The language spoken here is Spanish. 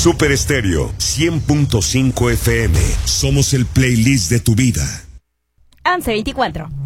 Super Estéreo 100.5 FM. Somos el playlist de tu vida. 11:24.